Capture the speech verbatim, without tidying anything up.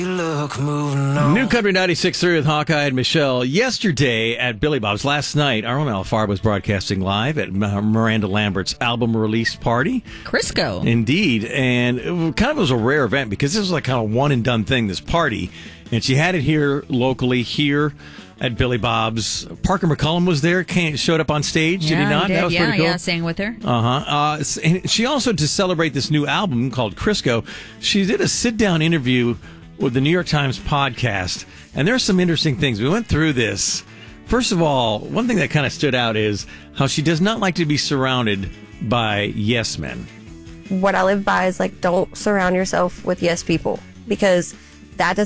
Look, moving on. New Country ninety-six point three with Hawkeye and Michelle. Yesterday at Billy Bob's, last night, our own Alfar was broadcasting live at Miranda Lambert's album release party. Crisco. Indeed. And it kind of was a rare event because this was like kind of one and done thing, this party. And she had it here locally, here at Billy Bob's. Parker McCullum was there, came, showed up on stage, did yeah, he not? Did. That was yeah, pretty cool. Yeah, sang with her. Uh-huh. Uh, and she also, to celebrate this new album called Crisco, she did a sit-down interview with the New York Times podcast. And there's some interesting things. We went through this. First of all, one thing that kind of stood out is how she does not like to be surrounded by yes men. What I live by is, like, don't surround yourself with yes people, because that does